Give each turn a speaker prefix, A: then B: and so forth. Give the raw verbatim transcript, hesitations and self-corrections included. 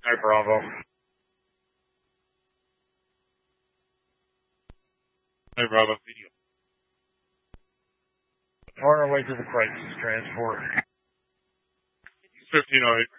A: Hey, Bravo. Hey, Bravo. Video. On our way to the crisis transport. fifteen oh eight.